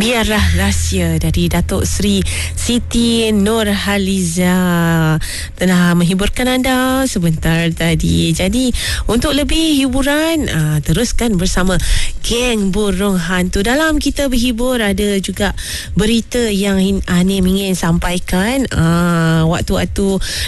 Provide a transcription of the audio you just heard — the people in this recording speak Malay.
Biarlah Rahsia dari Datuk Seri Siti Nurhaliza telah menghiburkan anda sebentar tadi. Jadi untuk lebih hiburan, teruskan bersama Geng Burung Hantu. Dalam kita berhibur, ada juga berita yang Anim ingin sampaikan. Waktu-waktu